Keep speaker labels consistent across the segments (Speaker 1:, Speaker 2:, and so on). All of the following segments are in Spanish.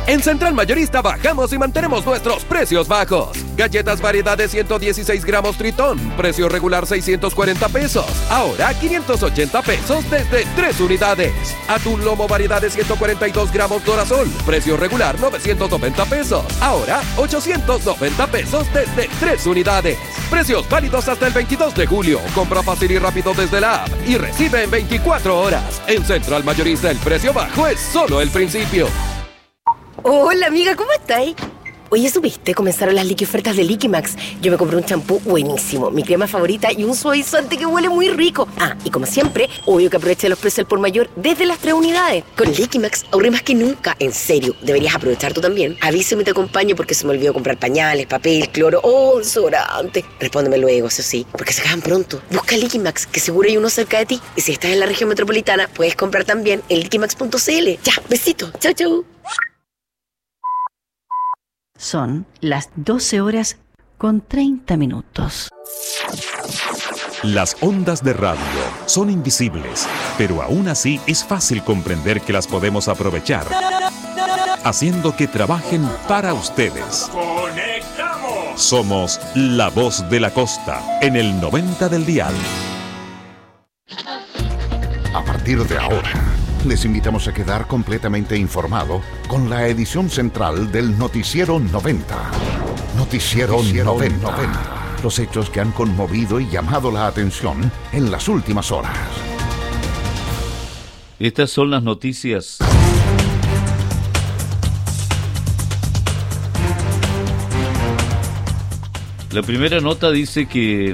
Speaker 1: En Central Mayorista bajamos y mantenemos nuestros precios bajos. Galletas variedad de 116 gramos Tritón, precio regular 640 pesos. Ahora 580 pesos desde 3 unidades. Atún lomo variedad de 142 gramos Dorasol, precio regular 990 pesos. Ahora 890 pesos desde 3 unidades. Precios válidos hasta el 22 de julio. Compra fácil y rápido desde la app y recibe en 24 horas. En Central Mayorista el precio bajo es solo el principio.
Speaker 2: Hola amiga, ¿cómo estáis? Oye, ¿supiste? Comenzaron las liqui-ofertas de Liquimax. Yo me compré un champú buenísimo, mi crema favorita y un suavizante que huele muy rico. Ah, y como siempre, obvio que aproveché los precios al por mayor desde las 3 unidades. Con Liquimax ahorré más que nunca. En serio, deberías aprovechar tú también. Avísame y te acompaño porque se me olvidó comprar pañales, papel, cloro o desodorante. Respóndeme luego, eso sí, porque se acaban pronto. Busca Liquimax, que seguro hay uno cerca de ti. Y si estás en la región metropolitana, puedes comprar también en liquimax.cl. Ya, besito. Chau, chau.
Speaker 3: Son las 12:30.
Speaker 4: Las ondas de radio son invisibles, pero aún así es fácil comprender que las podemos aprovechar, haciendo que trabajen para ustedes. ¡Conectamos! Somos la voz de la costa, en el 90 del dial.
Speaker 5: A partir de ahora, les invitamos a quedar completamente informado con la edición central del Noticiero 90. Noticiero 90. Los hechos que han conmovido y llamado la atención en las últimas horas.
Speaker 6: Estas son las noticias. La primera nota dice que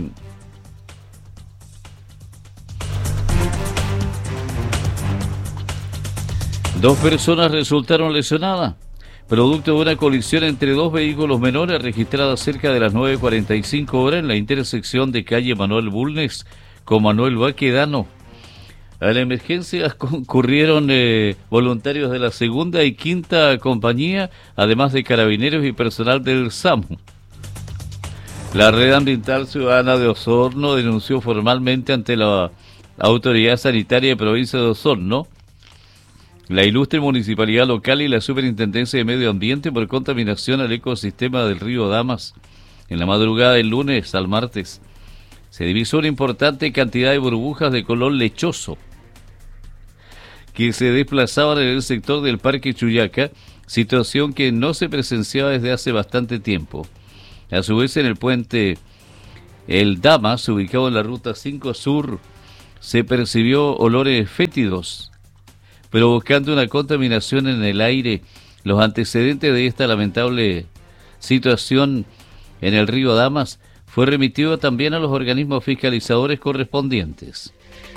Speaker 6: dos personas resultaron lesionadas, producto de una colisión entre dos vehículos menores registrada cerca de las 9:45 horas en la intersección de calle Manuel Bulnes con Manuel Baquedano. A la emergencia concurrieron voluntarios de la segunda y quinta compañía, además de carabineros y personal del SAMU. La Red Ambiental Ciudadana de Osorno denunció formalmente ante la Autoridad Sanitaria de Provincia de Osorno, la ilustre municipalidad local y la Superintendencia de Medio Ambiente por contaminación al ecosistema del río Damas. En la madrugada del lunes al martes se divisó una importante cantidad de burbujas de color lechoso que se desplazaban en el sector del Parque Chuyaca, situación que no se presenciaba desde hace bastante tiempo. A su vez, en el puente El Damas, ubicado en la Ruta 5 Sur, se percibió olores fétidos, provocando una contaminación en el aire. Los antecedentes de esta lamentable situación en el río Damas fue remitido también a los organismos fiscalizadores correspondientes.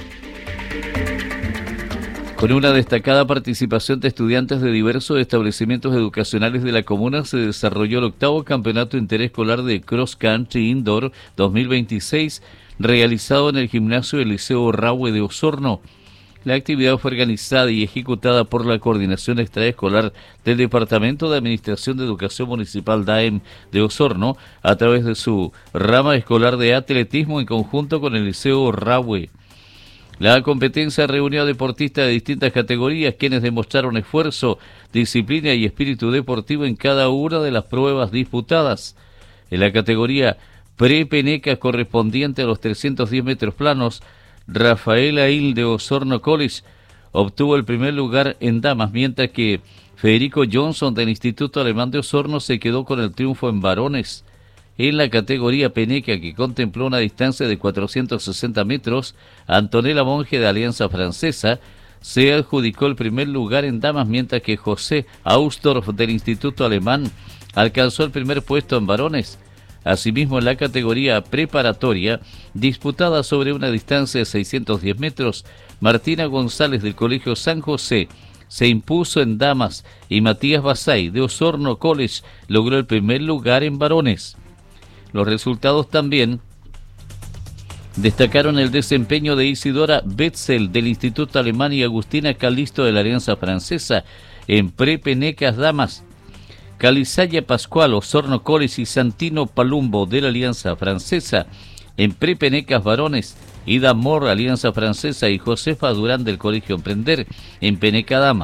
Speaker 6: Con una destacada participación de estudiantes de diversos establecimientos educacionales de la comuna, se desarrolló el 8º Campeonato Interescolar de Cross Country Indoor 2026, realizado en el gimnasio del Liceo Rahue de Osorno. La actividad fue organizada y ejecutada por la Coordinación Extraescolar del Departamento de Administración de Educación Municipal DAEM de Osorno, a través de su rama escolar de atletismo en conjunto con el Liceo Rahue. La competencia reunió a deportistas de distintas categorías, quienes demostraron esfuerzo, disciplina y espíritu deportivo en cada una de las pruebas disputadas. En la categoría pre-peneca correspondiente a los 310 metros planos, Rafaela Hill de Osorno College obtuvo el primer lugar en damas, mientras que Federico Johnson del Instituto Alemán de Osorno se quedó con el triunfo en varones. En la categoría peneca, que contempló una distancia de 460 metros, Antonella Monge de Alianza Francesa se adjudicó el primer lugar en damas, mientras que José Austorf del Instituto Alemán alcanzó el primer puesto en varones. Asimismo, en la categoría preparatoria, disputada sobre una distancia de 610 metros, Martina González del Colegio San José se impuso en damas y Matías Basay de Osorno College logró el primer lugar en varones. Los resultados también destacaron el desempeño de Isidora Betzel del Instituto Alemán y Agustina Calisto de la Alianza Francesa en prepenecas damas. Calizaya Pascual, Osorno College y Santino Palumbo de la Alianza Francesa en prepenecas varones. Ida Moore, Alianza Francesa y Josefa Durán del Colegio Emprender en peneca damas.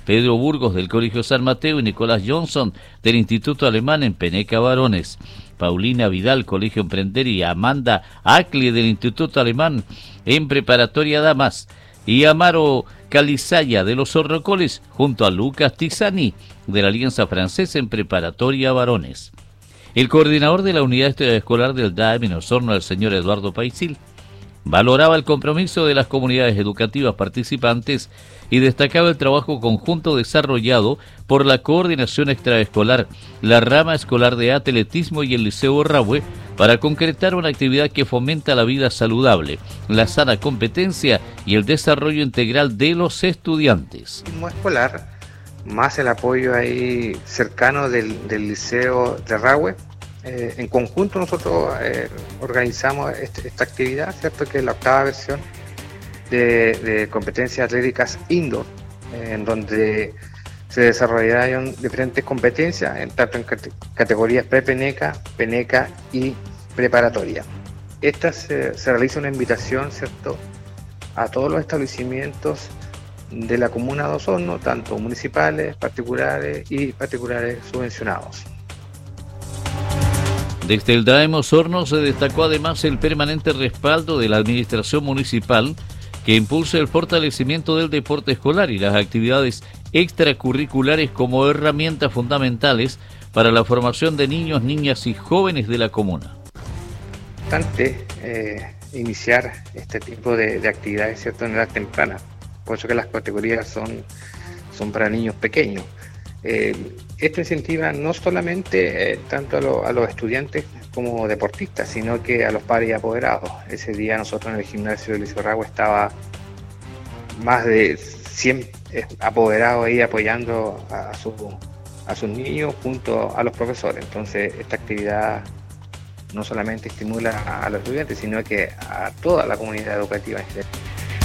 Speaker 6: Pedro Burgos del Colegio San Mateo y Nicolás Johnson del Instituto Alemán en Peneca Varones. Paulina Vidal, Colegio Emprender, y Amanda Acli del Instituto Alemán en Preparatoria Damas. Y Amaro Calizaya de los Horrocoles junto a Lucas Tizani de la Alianza Francesa en Preparatoria Varones. El coordinador de la unidad escolar del DAEM en Osorno, el señor Eduardo Paisil, valoraba el compromiso de las comunidades educativas participantes y destacaba el trabajo conjunto desarrollado por la coordinación extraescolar, la rama escolar de atletismo y el Liceo Rahue para concretar una actividad que fomenta la vida saludable, la sana competencia y el desarrollo integral de los estudiantes.
Speaker 7: Escolar, más el apoyo ahí cercano del Liceo de Rahue. En conjunto nosotros organizamos esta actividad, ¿cierto? Que es la 8ª versión de competencias atléticas indoor, en donde se desarrollarán diferentes competencias, tanto en categorías pre-peneca, peneca y preparatoria. Esta se realiza una invitación, ¿cierto?, a todos los establecimientos de la comuna de Osorno, tanto municipales, particulares y particulares subvencionados.
Speaker 6: Desde el DAEM Osorno se destacó además el permanente respaldo de la administración municipal que impulsa el fortalecimiento del deporte escolar y las actividades extracurriculares como herramientas fundamentales para la formación de niños, niñas y jóvenes de la comuna.
Speaker 7: Importante iniciar este tipo de actividades, ¿cierto?, en edad temprana, por eso que las categorías son para niños pequeños. Esto incentiva no solamente tanto a los estudiantes como deportistas, sino que a los padres y apoderados. Ese día nosotros en el gimnasio del Liceo Rahue estaba más de 100 apoderados ahí apoyando a sus niños junto a los profesores. Entonces esta actividad no solamente estimula a los estudiantes, sino que a toda la comunidad educativa en general.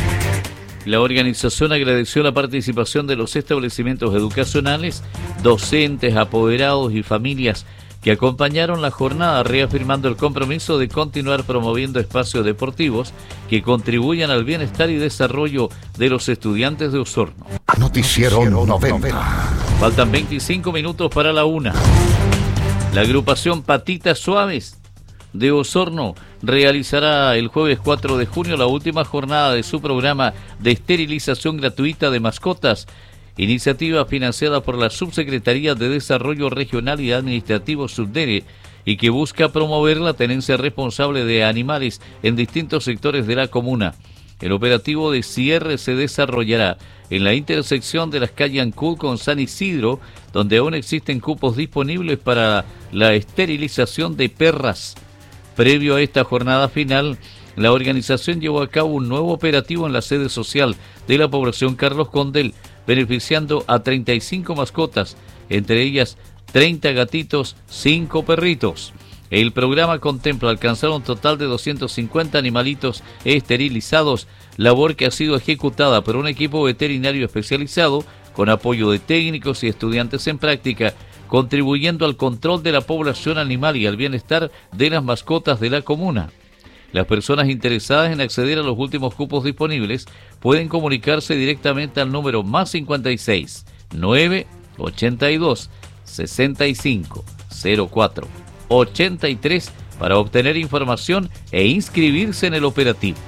Speaker 6: La organización agradeció la participación de los establecimientos educacionales, docentes, apoderados y familias que acompañaron la jornada, reafirmando el compromiso de continuar promoviendo espacios deportivos que contribuyan al bienestar y desarrollo de los estudiantes de Osorno.
Speaker 5: Noticiero 90.
Speaker 6: Faltan 25 minutos para la 1. La agrupación Patitas Suaves de Osorno realizará el jueves 4 de junio la última jornada de su programa de esterilización gratuita de mascotas, iniciativa financiada por la Subsecretaría de Desarrollo Regional y Administrativo Subdere y que busca promover la tenencia responsable de animales en distintos sectores de la comuna. El operativo de cierre se desarrollará en la intersección de las calles Ancud con San Isidro, donde aún existen cupos disponibles para la esterilización de perras. Previo a esta jornada final, la organización llevó a cabo un nuevo operativo en la sede social de la población Carlos Condel, beneficiando a 35 mascotas, entre ellas 30 gatitos, 5 perritos. El programa contempla alcanzar un total de 250 animalitos esterilizados, labor que ha sido ejecutada por un equipo veterinario especializado con apoyo de técnicos y estudiantes en práctica, contribuyendo al control de la población animal y al bienestar de las mascotas de la comuna. Las personas interesadas en acceder a los últimos cupos disponibles pueden comunicarse directamente al número +56 982 65 04 83 para obtener información e inscribirse en el operativo.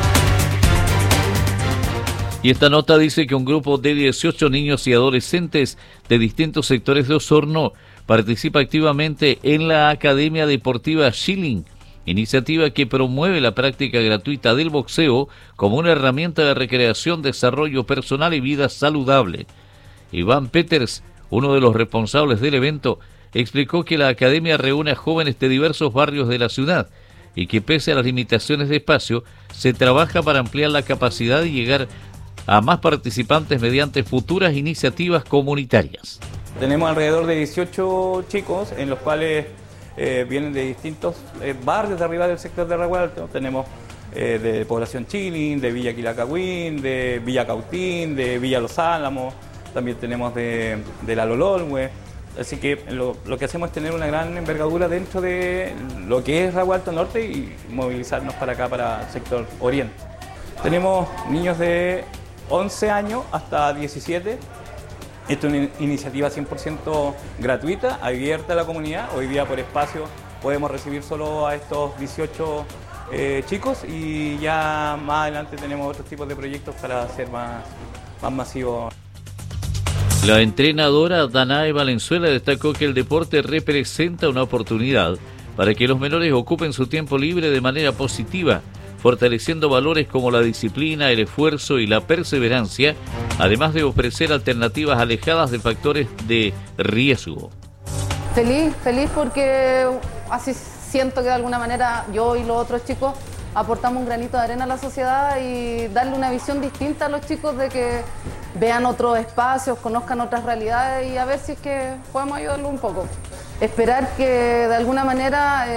Speaker 6: Y esta nota dice que un grupo de 18 niños y adolescentes de distintos sectores de Osorno participa activamente en la Academia Deportiva Schilling, iniciativa que promueve la práctica gratuita del boxeo como una herramienta de recreación, desarrollo personal y vida saludable. Iván Peters, uno de los responsables del evento, explicó que la academia reúne a jóvenes de diversos barrios de la ciudad y que pese a las limitaciones de espacio, se trabaja para ampliar la capacidad y llegar a más participantes mediante futuras iniciativas comunitarias.
Speaker 8: Tenemos alrededor de 18 chicos, en los cuales vienen de distintos barrios de arriba del sector de Rahue Alto. Tenemos de Población Schilling, de Villa Quilacagüín, de Villa Cautín, de Villa Los Álamos, también tenemos de la Lololhue. Así que lo que hacemos es tener una gran envergadura dentro de lo que es Rahue Alto Norte y movilizarnos para acá, para el sector oriente. Tenemos niños de 11 años hasta 17, Esta es una iniciativa 100% gratuita, abierta a la comunidad. Hoy día por espacio podemos recibir solo a estos 18 chicos y ya más adelante tenemos otros tipos de proyectos para hacer más masivos.
Speaker 6: La entrenadora Danae Valenzuela destacó que el deporte representa una oportunidad para que los menores ocupen su tiempo libre de manera positiva, fortaleciendo valores como la disciplina, el esfuerzo y la perseverancia, además de ofrecer alternativas alejadas de factores de riesgo.
Speaker 9: Feliz porque así siento que de alguna manera yo y los otros chicos aportamos un granito de arena a la sociedad y darle una visión distinta a los chicos de que vean otros espacios, conozcan otras realidades y a ver si es que podemos ayudarlos un poco. Esperar que de alguna manera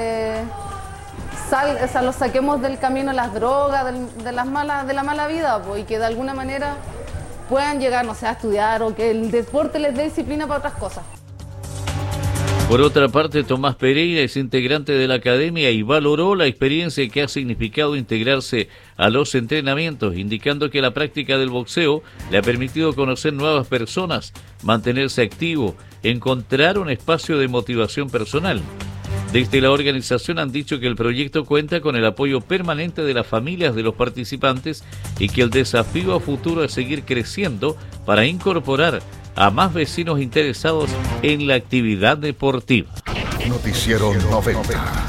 Speaker 9: los saquemos del camino de las drogas, de la mala vida, y que de alguna manera puedan llegar, no sé, a estudiar o que el deporte les dé disciplina para otras cosas.
Speaker 6: Por otra parte, Tomás Pereira es integrante de la academia y valoró la experiencia que ha significado integrarse a los entrenamientos, indicando que la práctica del boxeo le ha permitido conocer nuevas personas, mantenerse activo, encontrar un espacio de motivación personal. Desde la organización han dicho que el proyecto cuenta con el apoyo permanente de las familias de los participantes y que el desafío a futuro es seguir creciendo para incorporar a más vecinos interesados en la actividad deportiva.
Speaker 5: Noticiero 90.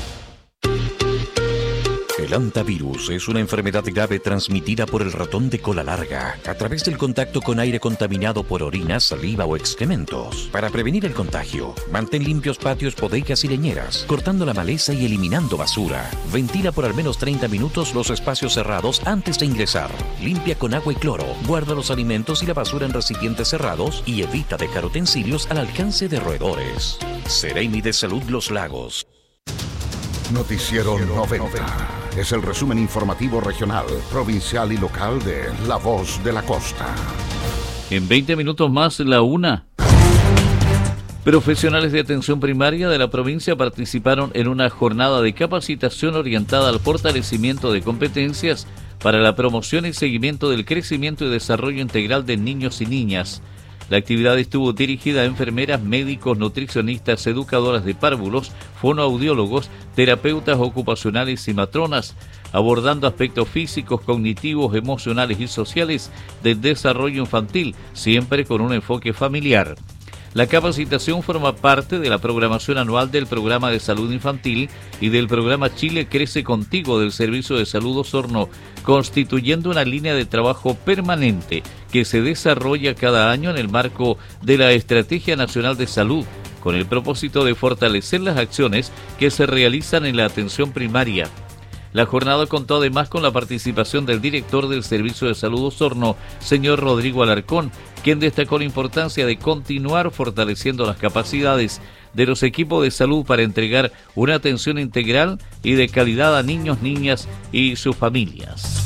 Speaker 10: El hantavirus es una enfermedad grave transmitida por el ratón de cola larga a través del contacto con aire contaminado por orina, saliva o excrementos. Para prevenir el contagio, mantén limpios patios, bodegas y leñeras, cortando la maleza y eliminando basura. Ventila por al menos 30 minutos los espacios cerrados antes de ingresar. Limpia con agua y cloro. Guarda los alimentos y la basura en recipientes cerrados y evita dejar utensilios al alcance de roedores. Seremi de Salud Los Lagos.
Speaker 5: Noticiero 90. Es el resumen informativo regional, provincial y local de La Voz de la Costa.
Speaker 6: En 20 minutos más, la 1. Profesionales de atención primaria de la provincia participaron en una jornada de capacitación orientada al fortalecimiento de competencias para la promoción y seguimiento del crecimiento y desarrollo integral de niños y niñas. La actividad estuvo dirigida a enfermeras, médicos, nutricionistas, educadoras de párvulos, fonoaudiólogos, terapeutas ocupacionales y matronas, abordando aspectos físicos, cognitivos, emocionales y sociales del desarrollo infantil, siempre con un enfoque familiar. La capacitación forma parte de la programación anual del Programa de Salud Infantil y del Programa Chile Crece Contigo del Servicio de Salud Osorno, constituyendo una línea de trabajo permanente que se desarrolla cada año en el marco de la Estrategia Nacional de Salud, con el propósito de fortalecer las acciones que se realizan en la atención primaria. La jornada contó además con la participación del director del Servicio de Salud Osorno, señor Rodrigo Alarcón, quien destacó la importancia de continuar fortaleciendo las capacidades de los equipos de salud para entregar una atención integral y de calidad a niños, niñas y sus familias.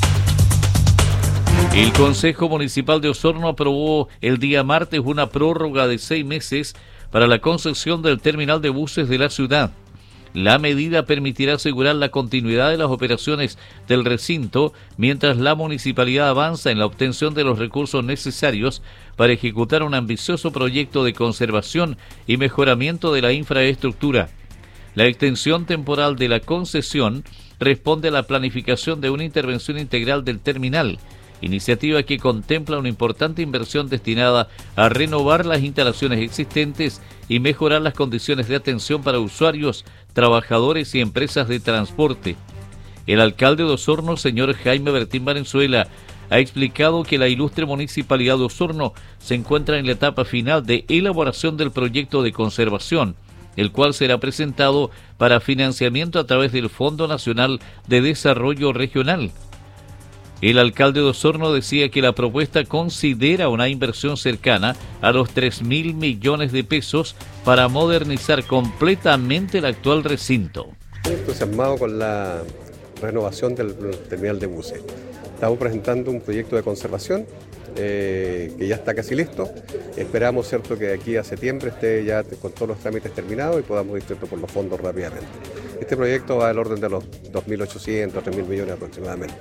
Speaker 6: El Consejo Municipal de Osorno aprobó el día martes una prórroga de 6 meses para la concesión del terminal de buses de la ciudad. La medida permitirá asegurar la continuidad de las operaciones del recinto mientras la municipalidad avanza en la obtención de los recursos necesarios para ejecutar un ambicioso proyecto de conservación y mejoramiento de la infraestructura. La extensión temporal de la concesión responde a la planificación de una intervención integral del terminal, iniciativa que contempla una importante inversión destinada a renovar las instalaciones existentes y mejorar las condiciones de atención para usuarios, trabajadores y empresas de transporte. El alcalde de Osorno, señor Jaime Bertín Valenzuela, ha explicado que la ilustre municipalidad de Osorno se encuentra en la etapa final de elaboración del proyecto de conservación, el cual será presentado para financiamiento a través del Fondo Nacional de Desarrollo Regional. El alcalde de Osorno decía que la propuesta considera una inversión cercana a los 3.000 millones de pesos para modernizar completamente el actual recinto.
Speaker 11: Estoy entusiasmado con la renovación del terminal de buses. Estamos presentando un proyecto de conservación que ya está casi listo. Esperamos, cierto, que de aquí a septiembre esté ya con todos los trámites terminados y podamos ir por los fondos rápidamente. Este proyecto va al orden de los 2.800, 3.000 millones aproximadamente.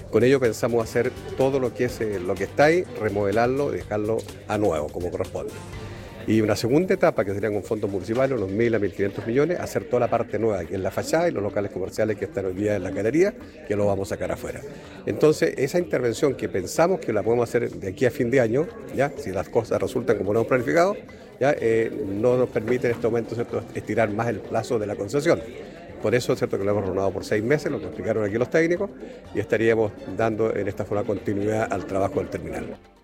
Speaker 11: Con ello pensamos hacer todo lo que está ahí, remodelarlo, dejarlo a nuevo, como corresponde. Y una segunda etapa, que sería con fondos municipales, unos 1.000 a 1.500 millones, hacer toda la parte nueva, que es la fachada y los locales comerciales que están hoy día en la galería, que lo vamos a sacar afuera. Entonces, esa intervención que pensamos que la podemos hacer de aquí a fin de año, ya, si las cosas resultan como lo hemos planificado, ya, no nos permite en este momento, ¿cierto?, estirar más el plazo de la concesión. Por eso es cierto que lo hemos renovado por 6 meses, lo que explicaron aquí los técnicos, y estaríamos dando en esta forma continuidad al trabajo del terminal.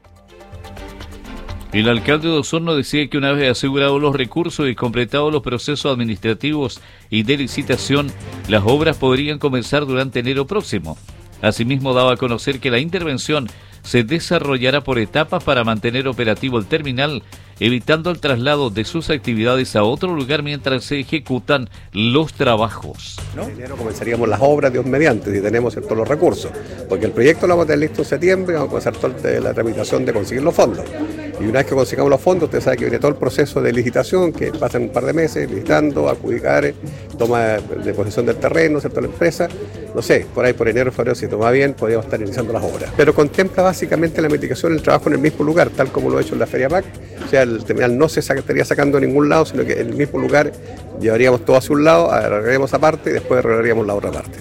Speaker 6: El alcalde de Osorno decía que una vez asegurados los recursos y completados los procesos administrativos y de licitación, las obras podrían comenzar durante enero próximo. Asimismo, daba a conocer que la intervención se desarrollará por etapas para mantener operativo el terminal, evitando el traslado de sus actividades a otro lugar mientras se ejecutan los trabajos.
Speaker 11: En enero comenzaríamos las obras, Dios mediante, si tenemos todos los recursos, porque el proyecto lo vamos a tener listo en septiembre, vamos a comenzar toda la tramitación de conseguir los fondos. Y una vez que consigamos los fondos, usted sabe que viene todo el proceso de licitación, que pasa en un par de meses, licitando, adjudicar, toma de posesión del terreno, ¿cierto?, la empresa. No sé, por ahí por enero, febrero, si toma bien, podríamos estar iniciando las obras. Pero contempla básicamente la mitigación del trabajo en el mismo lugar, tal como lo he hecho en la Feria PAC. O sea, el terminal no se estaría sacando en ningún lado, sino que en el mismo lugar llevaríamos todo hacia un lado, arreglaríamos esa parte y después arreglaríamos la otra parte.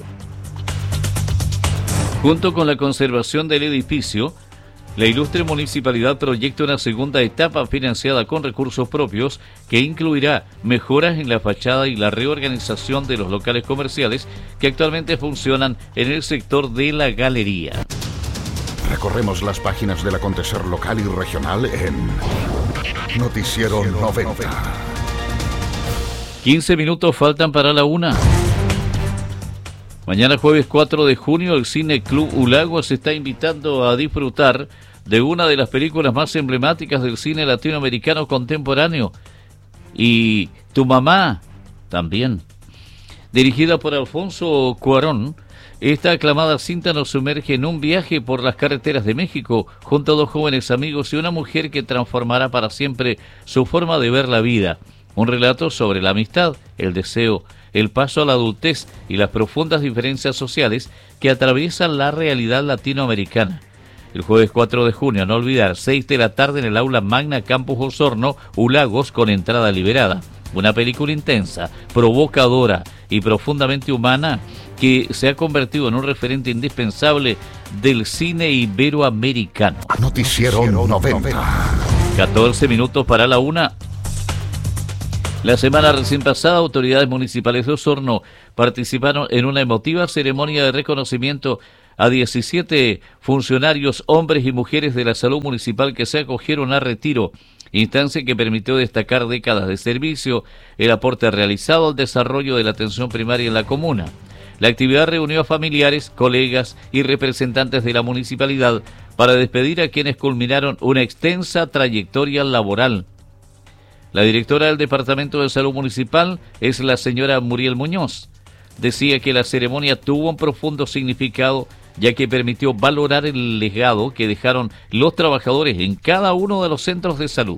Speaker 6: Junto con la conservación del edificio, la ilustre municipalidad proyecta una segunda etapa financiada con recursos propios que incluirá mejoras en la fachada y la reorganización de los locales comerciales que actualmente funcionan en el sector de la galería.
Speaker 5: Recorremos las páginas del acontecer local y regional en Noticiero 90.
Speaker 6: 15 minutos faltan para la 1. Mañana jueves 4 de junio el Cine Club Ulago se está invitando a disfrutar de una de las películas más emblemáticas del cine latinoamericano contemporáneo. Y Tu mamá también. Dirigida por Alfonso Cuarón, esta aclamada cinta nos sumerge en un viaje por las carreteras de México junto a dos jóvenes amigos y una mujer que transformará para siempre su forma de ver la vida. Un relato sobre la amistad, el deseo, el paso a la adultez y las profundas diferencias sociales que atraviesan la realidad latinoamericana. El jueves 4 de junio, no olvidar, 6 de la tarde en el Aula Magna Campus Osorno, Ulagos, con entrada liberada. Una película intensa, provocadora y profundamente humana que se ha convertido en un referente indispensable del cine iberoamericano.
Speaker 5: Noticiero 90.
Speaker 6: 14 minutos para la 1. La semana recién pasada, autoridades municipales de Osorno participaron en una emotiva ceremonia de reconocimiento a 17 funcionarios, hombres y mujeres de la salud municipal que se acogieron a retiro, instancia que permitió destacar décadas de servicio, el aporte realizado al desarrollo de la atención primaria en la comuna. La actividad reunió a familiares, colegas y representantes de la municipalidad para despedir a quienes culminaron una extensa trayectoria laboral. La directora del Departamento de Salud Municipal es la señora Muriel Muñoz. Decía que la ceremonia tuvo un profundo significado, ya que permitió valorar el legado que dejaron los trabajadores en cada uno de los centros de salud.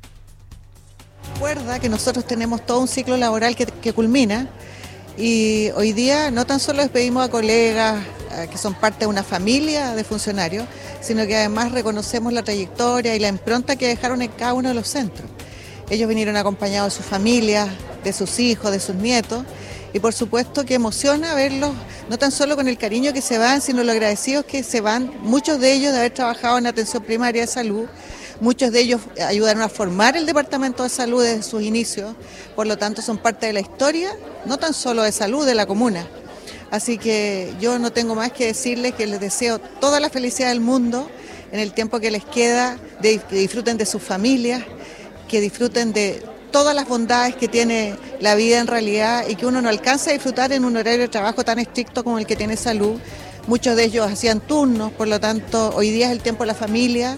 Speaker 12: Recuerda que nosotros tenemos todo un ciclo laboral que culmina y hoy día no tan solo despedimos a colegas que son parte de una familia de funcionarios, sino que además reconocemos la trayectoria y la impronta que dejaron en cada uno de los centros. Ellos vinieron acompañados de sus familias, de sus hijos, de sus nietos, y por supuesto que emociona verlos, no tan solo con el cariño que se van, sino lo agradecidos que se van, muchos de ellos de haber trabajado en atención primaria de salud, muchos de ellos ayudaron a formar el Departamento de Salud desde sus inicios, por lo tanto son parte de la historia, no tan solo de salud de la comuna. Así que yo no tengo más que decirles que les deseo toda la felicidad del mundo en el tiempo que les queda, que disfruten de sus familias, que disfruten de todas las bondades que tiene la vida en realidad y que uno no alcanza a disfrutar en un horario de trabajo tan estricto como el que tiene salud. Muchos de ellos hacían turnos, por lo tanto hoy día es el tiempo de la familia.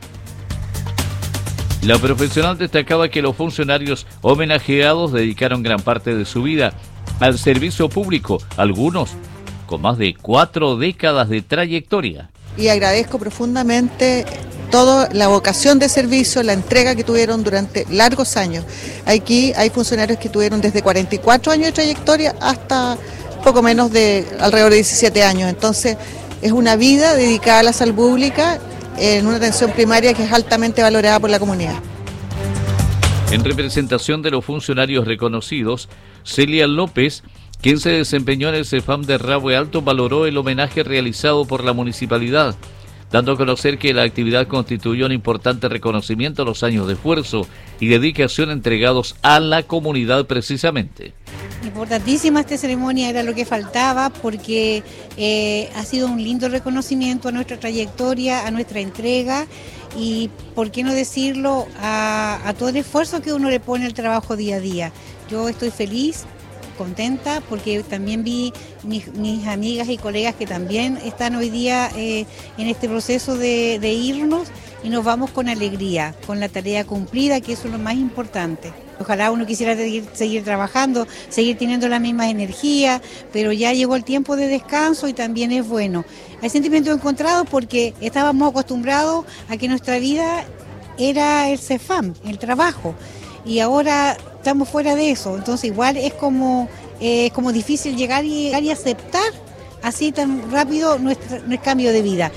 Speaker 6: La profesional destacaba que los funcionarios homenajeados dedicaron gran parte de su vida al servicio público, algunos con más de 4 décadas de trayectoria.
Speaker 12: Y agradezco profundamente toda la vocación de servicio, la entrega que tuvieron durante largos años. Aquí hay funcionarios que tuvieron desde 44 años de trayectoria hasta poco menos de alrededor de 17 años. Entonces, Es una vida dedicada a la salud pública en una atención primaria que es altamente valorada por la comunidad.
Speaker 6: En representación de los funcionarios reconocidos, Celia López, quien se desempeñó en el CEFAM de Rahue Alto, valoró el homenaje realizado por la municipalidad, dando a conocer que la actividad constituyó un importante reconocimiento a los años de esfuerzo y dedicación entregados a la comunidad precisamente.
Speaker 13: Importantísima esta ceremonia, era lo que faltaba, porque ha sido un lindo reconocimiento a nuestra trayectoria, a nuestra entrega y, por qué no decirlo, a todo el esfuerzo que uno le pone al trabajo día a día. Yo estoy feliz, contenta, porque también vi mis amigas y colegas que también están hoy día en este proceso de irnos, y nos vamos con alegría, con la tarea cumplida, que eso es lo más importante. Ojalá uno quisiera seguir trabajando, seguir teniendo la misma energía, pero ya llegó el tiempo de descanso y también es bueno. Hay sentimientos encontrados porque estábamos acostumbrados a que nuestra vida era el CEFAM, el trabajo, y ahora estamos fuera de eso, entonces igual es como difícil llegar y aceptar así tan rápido nuestro cambio de vida.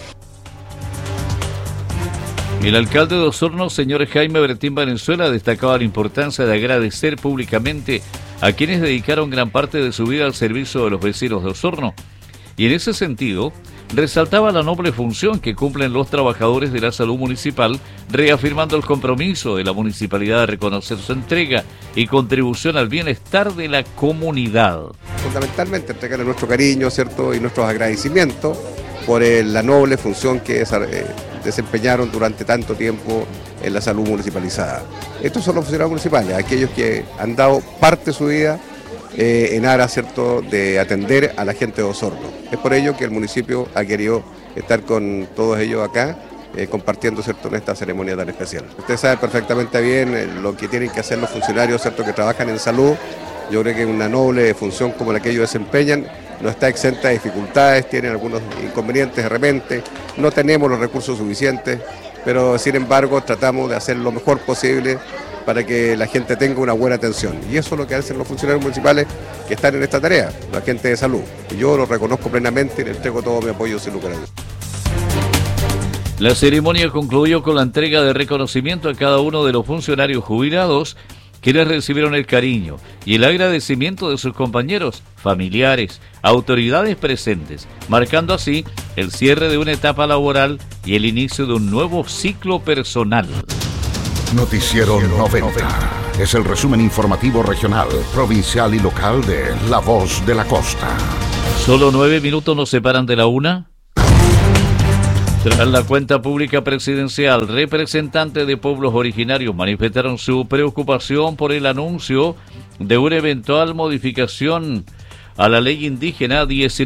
Speaker 6: El alcalde de Osorno, señor Jaime Bertín Valenzuela, destacaba la importancia de agradecer públicamente a quienes dedicaron gran parte de su vida al servicio de los vecinos de Osorno. Y en ese sentido, resaltaba la noble función que cumplen los trabajadores de la salud municipal, reafirmando el compromiso de la municipalidad de reconocer su entrega y contribución al bienestar de la comunidad.
Speaker 11: Fundamentalmente entregarle nuestro cariño, ¿cierto?, y nuestros agradecimientos por la noble función que desempeñaron durante tanto tiempo en la salud municipalizada. Estos son los funcionarios municipales, aquellos que han dado parte de su vida en aras, ¿cierto?, de atender a la gente de Osorno. Es por ello que el municipio ha querido estar con todos ellos acá, compartiendo, ¿cierto?, en esta ceremonia tan especial. Usted sabe perfectamente bien lo que tienen que hacer los funcionarios, ¿cierto?, que trabajan en salud. Yo creo que una noble función como la que ellos desempeñan no está exenta de dificultades, tienen algunos inconvenientes de repente, no tenemos los recursos suficientes, pero sin embargo tratamos de hacer lo mejor posible para que la gente tenga una buena atención. Y eso es lo que hacen los funcionarios municipales que están en esta tarea, la gente de salud. Y yo lo reconozco plenamente y le entrego todo mi apoyo sin lugar a dudas.
Speaker 6: La ceremonia concluyó con la entrega de reconocimiento a cada uno de los funcionarios jubilados, quienes recibieron el cariño y el agradecimiento de sus compañeros, familiares, autoridades presentes, marcando así el cierre de una etapa laboral y el inicio de un nuevo ciclo personal.
Speaker 5: Noticiero 90 es el resumen informativo regional, provincial y local de La Voz de la Costa.
Speaker 6: Solo 9 minutos nos separan de la una. Tras la cuenta pública presidencial, representantes de pueblos originarios manifestaron su preocupación por el anuncio de una eventual modificación a la ley indígena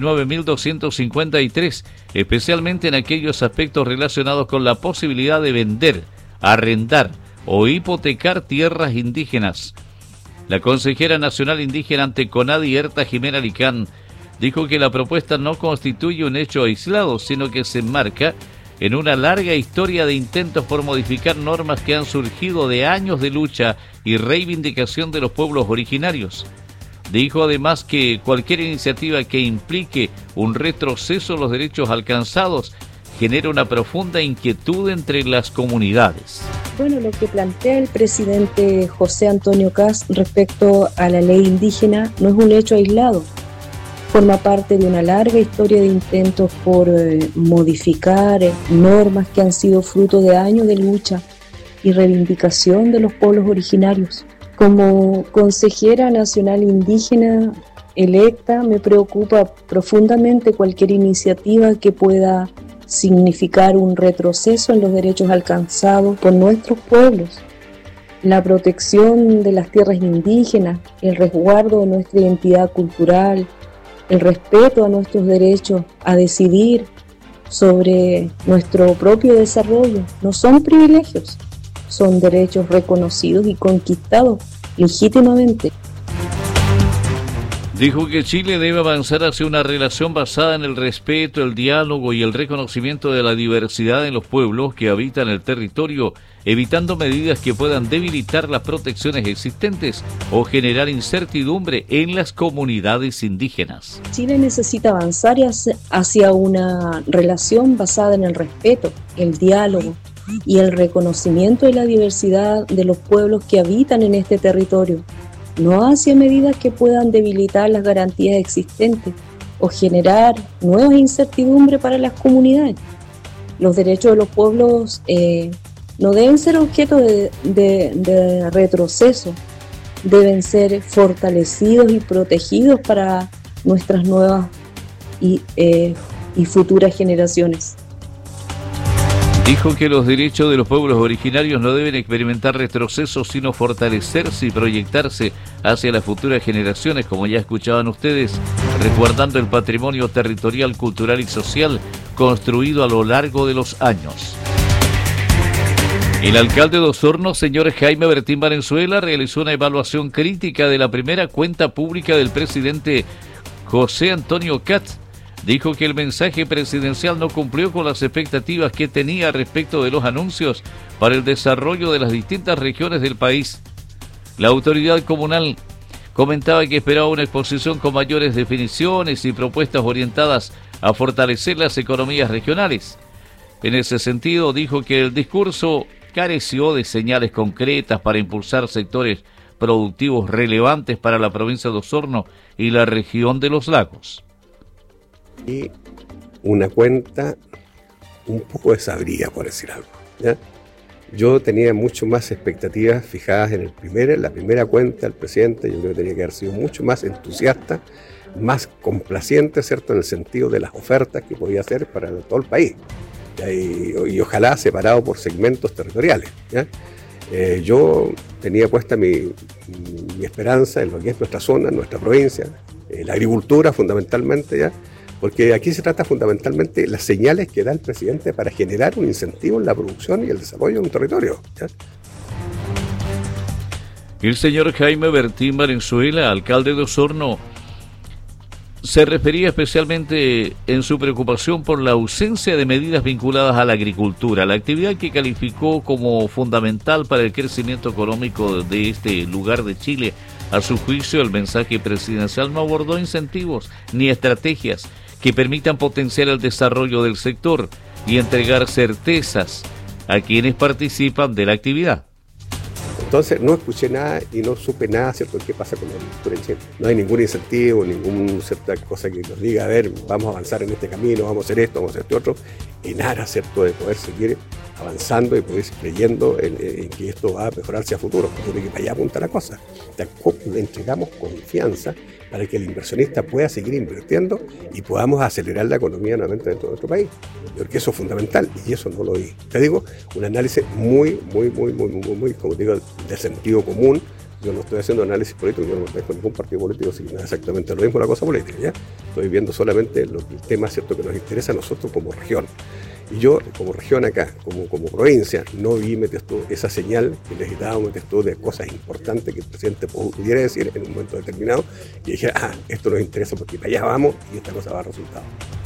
Speaker 6: 19.253, especialmente en aquellos aspectos relacionados con la posibilidad de vender, arrendar o hipotecar tierras indígenas. La consejera nacional indígena ante CONADI, Herta Jimena Licán, dijo que la propuesta no constituye un hecho aislado, sino que se enmarca en una larga historia de intentos por modificar normas que han surgido de años de lucha y reivindicación de los pueblos originarios. Dijo además que cualquier iniciativa que implique un retroceso en los derechos alcanzados genera una profunda inquietud entre las comunidades.
Speaker 14: Bueno, lo que plantea el presidente José Antonio Kast respecto a la ley indígena no es un hecho aislado. Forma parte de una larga historia de intentos por modificar normas que han sido fruto de años de lucha y reivindicación de los pueblos originarios. Como consejera nacional indígena electa, me preocupa profundamente cualquier iniciativa que pueda significar un retroceso en los derechos alcanzados por nuestros pueblos. La protección de las tierras indígenas, el resguardo de nuestra identidad cultural, el respeto a nuestros derechos a decidir sobre nuestro propio desarrollo, no son privilegios, son derechos reconocidos y conquistados legítimamente.
Speaker 6: Dijo que Chile debe avanzar hacia una relación basada en el respeto, el diálogo y el reconocimiento de la diversidad en los pueblos que habitan el territorio, evitando medidas que puedan debilitar las protecciones existentes o generar incertidumbre en las comunidades indígenas.
Speaker 14: Chile necesita avanzar hacia una relación basada en el respeto, el diálogo y el reconocimiento de la diversidad de los pueblos que habitan en este territorio, no hacia medidas que puedan debilitar las garantías existentes o generar nuevas incertidumbres para las comunidades. Los derechos de los pueblos no deben ser objeto de retroceso, deben ser fortalecidos y protegidos para nuestras nuevas y futuras generaciones.
Speaker 6: Dijo que los derechos de los pueblos originarios no deben experimentar retrocesos, sino fortalecerse y proyectarse hacia las futuras generaciones, como ya escuchaban ustedes, resguardando el patrimonio territorial, cultural y social construido a lo largo de los años. El alcalde de Osorno, señor Jaime Bertín Valenzuela, realizó una evaluación crítica de la primera cuenta pública del presidente José Antonio Kast. Dijo que el mensaje presidencial no cumplió con las expectativas que tenía respecto de los anuncios para el desarrollo de las distintas regiones del país. La autoridad comunal comentaba que esperaba una exposición con mayores definiciones y propuestas orientadas a fortalecer las economías regionales. En ese sentido, dijo que el discurso careció de señales concretas para impulsar sectores productivos relevantes para la provincia de Osorno y la región de los lagos.
Speaker 11: Y una cuenta un poco desabrida, por decir algo, ¿ya? Yo tenía mucho más expectativas fijadas en la primera cuenta del presidente. Yo creo que tenía que haber sido mucho más entusiasta, más complaciente, ¿cierto?, en el sentido de las ofertas que podía hacer para todo el país, ¿ya? Y ojalá separado por segmentos territoriales, ¿ya? Yo tenía puesta mi esperanza en lo que es nuestra zona, nuestra provincia, la agricultura fundamentalmente, ¿ya? Porque aquí se trata fundamentalmente de las señales que da el presidente para generar un incentivo en la producción y el desarrollo de un territorio, ¿ya?
Speaker 6: El señor Jaime Bertín Valenzuela, alcalde de Osorno, se refería especialmente en su preocupación por la ausencia de medidas vinculadas a la agricultura, la actividad que calificó como fundamental para el crecimiento económico de este lugar de Chile. A su juicio, el mensaje presidencial no abordó incentivos ni estrategias que permitan potenciar el desarrollo del sector y entregar certezas a quienes participan de la actividad.
Speaker 11: Entonces no escuché nada y no supe nada, ¿cierto?, qué pasa con la agricultura en Chile. No hay ningún incentivo, ninguna cierta cosa que nos diga, a ver, vamos a avanzar en este camino, vamos a hacer esto, vamos a hacer este otro, y nada, ¿cierto?, de poder seguir avanzando y poder seguir creyendo en que esto va a mejorarse a futuro. Yo creo que para allá apunta la cosa. Le entregamos confianza para que el inversionista pueda seguir invirtiendo y podamos acelerar la economía nuevamente dentro de nuestro país. Yo creo que eso es fundamental y eso no lo vi. Te digo, un análisis muy, como digo, de sentido común. Yo no estoy haciendo análisis político, yo no estoy con ningún partido político, si no es exactamente lo mismo la cosa política, ¿ya? Estoy viendo solamente el tema, ¿cierto?, que nos interesa a nosotros como región. Y yo, como región acá, como provincia, no vi, esa señal que necesitábamos, de cosas importantes que el presidente pudiera decir en un momento determinado, y dije, esto nos interesa porque para allá vamos y esta cosa va a dar resultados.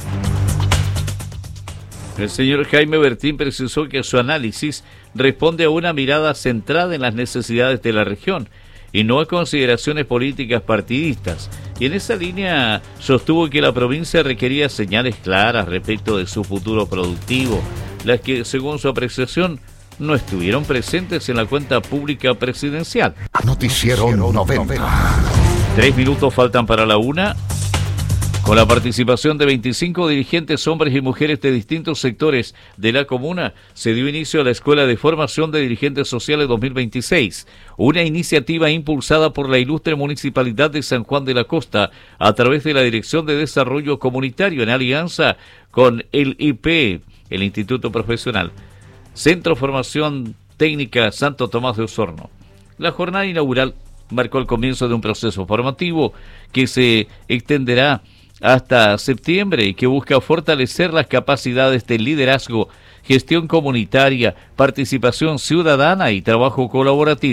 Speaker 6: El señor Jaime Bertín precisó que su análisis responde a una mirada centrada en las necesidades de la región y no a consideraciones políticas partidistas. Y en esa línea sostuvo que la provincia requería señales claras respecto de su futuro productivo, las que, según su apreciación, no estuvieron presentes en la cuenta pública presidencial.
Speaker 5: Noticiero 90.
Speaker 6: 3 minutos faltan para la 1. Con la participación de 25 dirigentes, hombres y mujeres de distintos sectores de la comuna, se dio inicio a la Escuela de Formación de Dirigentes Sociales 2026, una iniciativa impulsada por la ilustre Municipalidad de San Juan de la Costa a través de la Dirección de Desarrollo Comunitario en alianza con el IP, el Instituto Profesional, Centro Formación Técnica Santo Tomás de Osorno. La jornada inaugural marcó el comienzo de un proceso formativo que se extenderá hasta septiembre y que busca fortalecer las capacidades de liderazgo, gestión comunitaria, participación ciudadana y trabajo colaborativo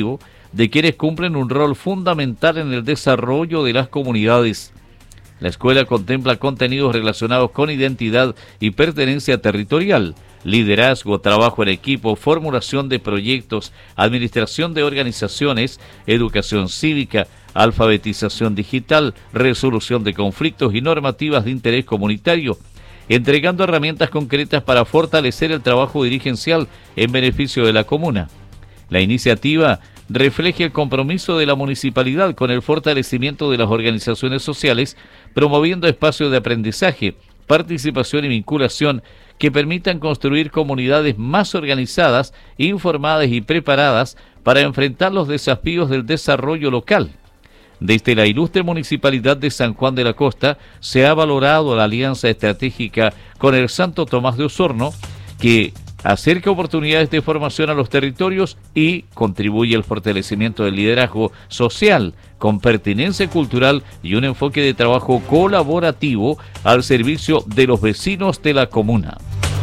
Speaker 6: de quienes cumplen un rol fundamental en el desarrollo de las comunidades. La escuela contempla contenidos relacionados con identidad y pertenencia territorial, liderazgo, trabajo en equipo, formulación de proyectos, administración de organizaciones, educación cívica, alfabetización digital, resolución de conflictos y normativas de interés comunitario, entregando herramientas concretas para fortalecer el trabajo dirigencial en beneficio de la comuna. La iniciativa refleja el compromiso de la municipalidad con el fortalecimiento de las organizaciones sociales, promoviendo espacios de aprendizaje, participación y vinculación que permitan construir comunidades más organizadas, informadas y preparadas para enfrentar los desafíos del desarrollo local. Desde la ilustre Municipalidad de San Juan de la Costa se ha valorado la alianza estratégica con el Santo Tomás de Osorno, que acerca oportunidades de formación a los territorios y contribuye al fortalecimiento del liderazgo social, con pertinencia cultural y un enfoque de trabajo colaborativo al servicio de los vecinos de la comuna.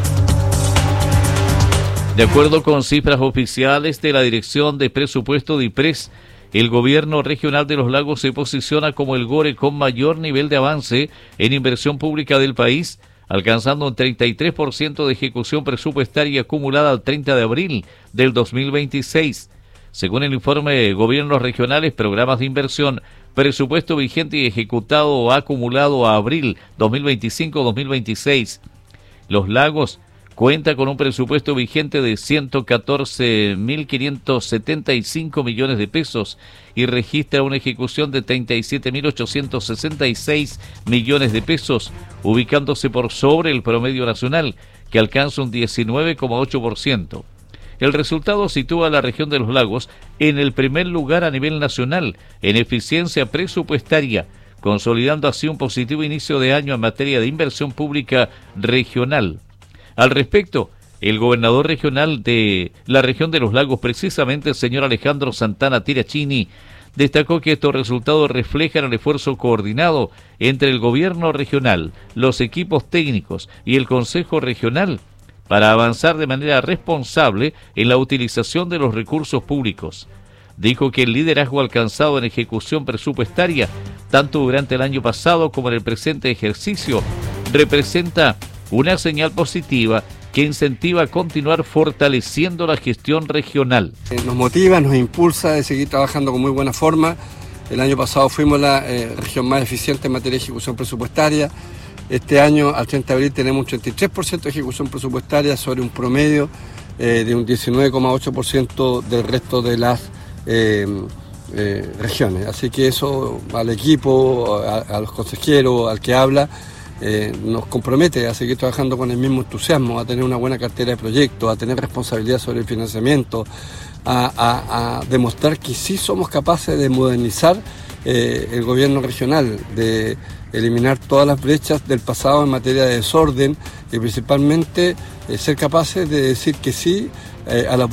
Speaker 6: De acuerdo con cifras oficiales de la Dirección de Presupuesto de IPRES, el gobierno regional de Los Lagos se posiciona como el GORE con mayor nivel de avance en inversión pública del país, alcanzando un 33% de ejecución presupuestaria acumulada al 30 de abril del 2026. Según el informe de Gobiernos Regionales, Programas de Inversión, Presupuesto vigente y ejecutado o acumulado a abril 2025-2026, Los Lagos cuenta con un presupuesto vigente de 114.575 millones de pesos y registra una ejecución de 37.866 millones de pesos, ubicándose por sobre el promedio nacional, que alcanza un 19,8%. El resultado sitúa a la región de Los Lagos en el primer lugar a nivel nacional en eficiencia presupuestaria, consolidando así un positivo inicio de año en materia de inversión pública regional. Al respecto, el gobernador regional de la región de Los Lagos, precisamente el señor Alejandro Santana Tirachini, destacó que estos resultados reflejan el esfuerzo coordinado entre el gobierno regional, los equipos técnicos y el Consejo Regional para avanzar de manera responsable en la utilización de los recursos públicos. Dijo que el liderazgo alcanzado en ejecución presupuestaria, tanto durante el año pasado como en el presente ejercicio, representa una señal positiva que incentiva a continuar fortaleciendo la gestión regional.
Speaker 15: Nos motiva, nos impulsa de seguir trabajando con muy buena forma. El año pasado fuimos la región más eficiente en materia de ejecución presupuestaria. Este año, al 30 de abril, tenemos un 33% de ejecución presupuestaria sobre un promedio de un 19,8% del resto de las regiones. Así que eso al equipo, a los consejeros, al que habla, nos compromete a seguir trabajando con el mismo entusiasmo, a tener una buena cartera de proyectos, a tener responsabilidad sobre el financiamiento, a demostrar que sí somos capaces de modernizar el gobierno regional, de eliminar todas las brechas del pasado en materia de desorden y principalmente ser capaces de decir que sí a las